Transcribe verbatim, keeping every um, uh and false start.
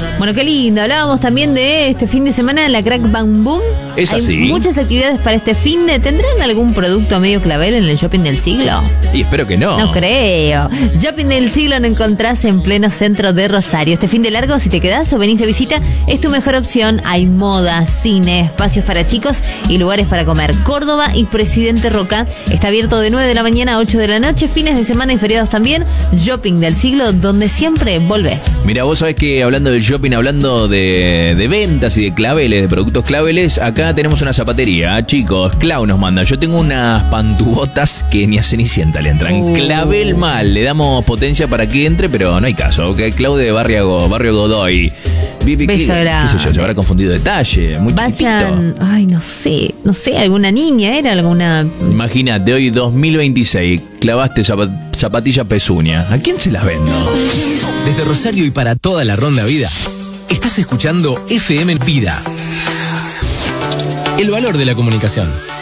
Bueno, qué lindo. Hablábamos también de este fin de semana en la Crack Bang Boom. Es así. Hay muchas actividades para este fin de. ¿Tendrán algún producto medio clavel en el shopping del siglo? Y espero que no. No creo. Shopping del siglo lo encontrás en pleno centro de Rosario. Este fin de largo, si te quedás o venís de visita, es tu mejor opción. Hay moda, cine, espacios para chicos y lugares para comer. Córdoba y Presidente Roca. Está abierto de nueve de la mañana a ocho de la noche. Fines de semana y feriados también. Shopping del siglo, donde siempre volvés. Mira, vos sabés que hablando del shopping, hablando de, de ventas y de claveles, de productos claveles, acá tenemos una zapatería. Chicos, Clau nos manda. Yo tengo unas pantubotas que ni a Cenicienta le entran. Uh. Clavel mal. Le damos potencia para que entre, pero no hay caso. Okay? Clau de Barrio, Barrio Godoy. Beso ¿Qué, qué sé yo? Se habrá confundido de talle. Muy Vayan, chiquitito. Ay, no sé. No sé, alguna niña era, alguna... Imagínate, hoy dos mil veintiséis, clavaste zap- zapatilla pezuña. ¿A quién se las vendo? Desde Rosario y para toda la ronda vida, estás escuchando F M Vida. El valor de la comunicación.